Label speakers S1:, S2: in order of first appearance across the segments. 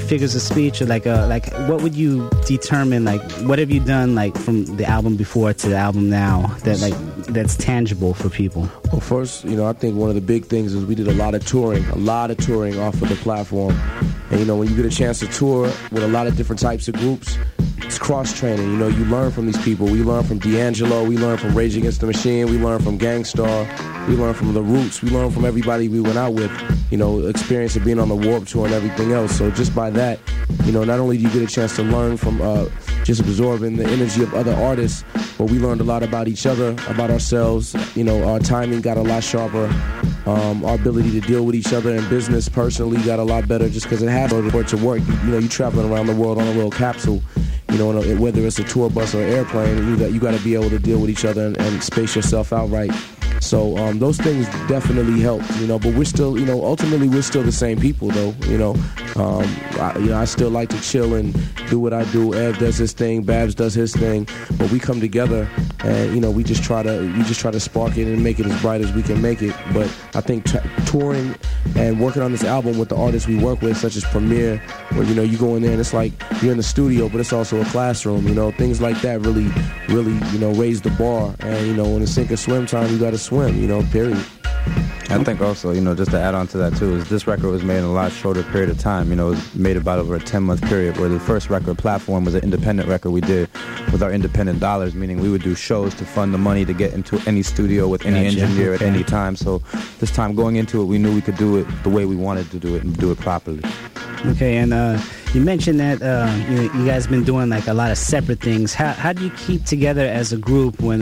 S1: figures of speech, or like what would you determine, like what have you done like from the album before to the album now that's tangible for people?
S2: Well, first, I think one of the big things is we did a lot of touring off of the platform. And when you get a chance to tour with a lot of different types of groups, it's cross-training. You learn from these people. We learn from D'Angelo. We learn from Rage Against the Machine. We learn from Gang Starr. We learn from The Roots. We learn from everybody we went out with, experience of being on the Warped Tour and everything else. So just by that, not only do you get a chance to learn from just absorbing the energy of other artists, but we learned a lot about each other, about ourselves. Our timing got a lot sharper. Our ability to deal with each other in business personally got a lot better just because it has to work. You traveling around the world on a little capsule. Whether it's a tour bus or an airplane, you got to be able to deal with each other and space yourself out right. So those things definitely helped, but we're still, ultimately we're still the same people though, I still like to chill and do what I do. Ev does his thing, Babs does his thing, but we come together and, we just try to spark it and make it as bright as we can make it. But I think touring and working on this album with the artists we work with, such as Premier, where, you go in there and it's like you're in the studio, but it's also a classroom, things like that really, raise the bar. And, when it's sink or swim time, you got to swim, period.
S3: I think also, just to add on to that too, is this record was made in a lot shorter period of time. It was made about over a 10-month period, where the first record, Platform, was an independent record we did with our independent dollars, meaning we would do shows to fund the money to get into any studio with any engineer at any time. So this time going into it, we knew we could do it the way we wanted to do it and do it properly.
S1: Okay, and you mentioned that you guys been doing like a lot of separate things. How do you keep together as a group when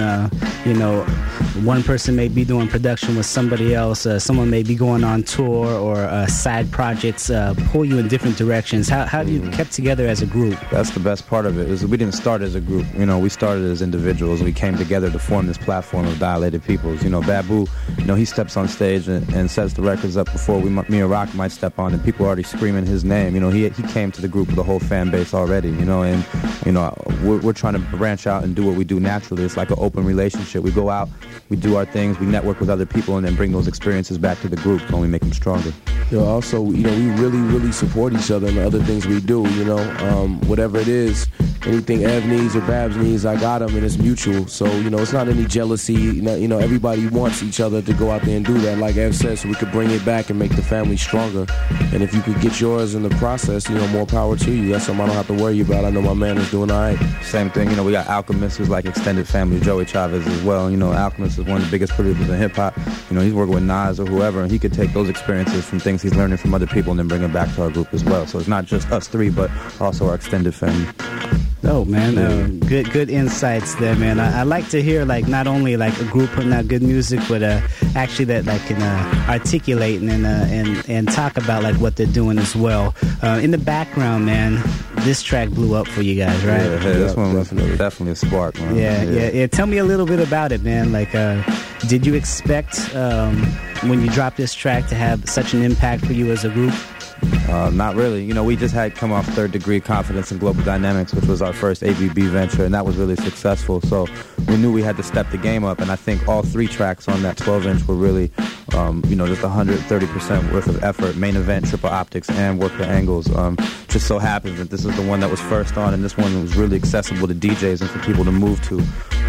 S1: one person may be doing production with somebody else, someone may be going on tour, or side projects pull you in different directions? How do you kept together as a group?
S3: That's the best part of it, is we didn't start as a group. We started as individuals. We came together to form this platform of Dilated Peoples. Babu, he steps on stage and sets the records up before me and Rock might step on, and people are already screaming his name. He came to the group with a whole fan base already, and we're trying to branch out and do what we do naturally. It's like an open relationship. We go out, we do our things, we network with other people, and then bring those experiences back to the group to only make them stronger.
S2: Also, we really support each other in the other things we do. Whatever it is, anything Ev needs or Babs needs, I got them, and it's mutual. So it's not any jealousy. Everybody wants each other to go out there and do that, like Ev said, so we could bring it back and make the family stronger. And if you could get yours in the process, more power to you. That's something I don't have to worry about. I know my man is doing all right.
S3: Same thing, we got Alchemist, who's like extended family, Joey Chavez as well. Alchemist is one of the biggest producers in hip-hop. He's working with Nas or whoever, and he could take those experiences from things he's learning from other people and then bring it back to our group as well. So it's not just us three, but also our extended family.
S1: Oh man, good insights there, man. I like to hear like not only like a group putting out good music, but actually that like can articulate and talk about like what they're doing as well. In the background, man, this track blew up for you guys, right?
S3: Yeah, this one was definitely a spark, man.
S1: Yeah. Tell me a little bit about it, man. Like, did you expect when you dropped this track to have such an impact for you as a group?
S3: Not really. We just had come off Third Degree, Confidence, and Global Dynamics, which was our first ABB venture, and that was really successful. So we knew we had to step the game up, and I think all three tracks on that 12-inch were really, just 130% worth of effort. Main Event, Triple Optics, and Work the Angles. Just so happens that this is the one that was first on, and this one was really accessible to DJs and for people to move to.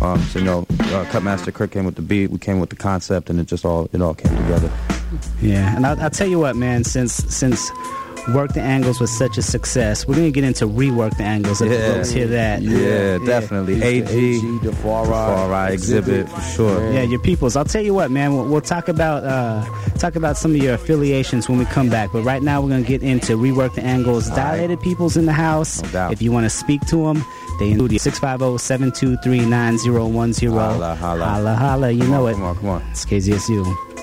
S3: Cutmaster Kirk came with the beat, we came with the concept, and it all came together.
S1: Yeah, and I'll tell you what, man, since Work the Angles was such a success, we're going to get into Rework the Angles if the folks hear that.
S3: Yeah, definitely. AG,
S2: the Far Eye,
S3: Exhibit, for sure.
S1: Yeah, your peoples. I'll tell you what, man, we'll talk about some of your affiliations when we come back, but right now we're going to get into Rework the Angles. Dilated Peoples in the house.
S3: No doubt.
S1: If you want to speak to them, they in studio 650-723-9010.
S3: Holla.
S1: Holla, you know it.
S3: Come on.
S1: It's KZSU.